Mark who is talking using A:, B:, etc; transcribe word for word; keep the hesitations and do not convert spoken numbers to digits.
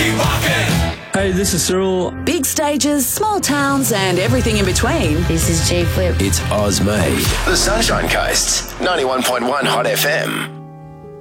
A: keep walking.
B: Hey, this is Cyril.
C: Big stages, small towns, and everything in between.
D: This is J Flip.
E: It's Oz Made. The Sunshine Coast, ninety-one point one Hot F M.